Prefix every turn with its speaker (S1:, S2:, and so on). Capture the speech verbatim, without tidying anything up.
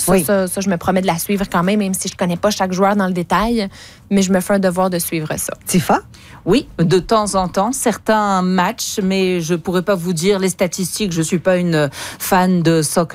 S1: ça,
S2: Oui.
S1: ça, ça, je me promets de la suivre quand même, même si je ne connais pas chaque joueur dans le détail, mais je me fais un devoir de suivre ça.
S2: Tifa?
S3: Oui, de temps en temps, certains matchs, mais je ne pourrais pas vous dire les statistiques. Je ne suis pas une fan de soccer